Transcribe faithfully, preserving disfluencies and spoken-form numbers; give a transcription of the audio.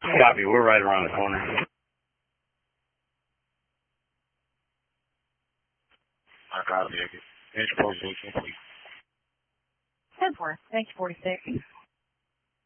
Copy, we're right around the corner. I copy. Inch forty-six, complete. ten four, thanks, forty-six.